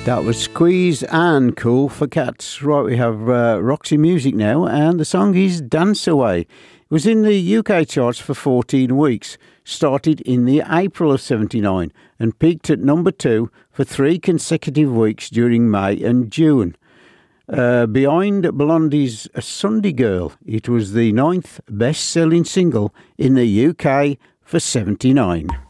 That was Squeeze and Cool for Cats. Right, we have Roxy Music now, and the song is Dance Away. It was in the UK charts for 14 weeks, started in the April of 79, and peaked at number 2 for 3 consecutive weeks during May and June. Behind Blondie's Sunday Girl, it was the 9th best-selling single in the UK for 79.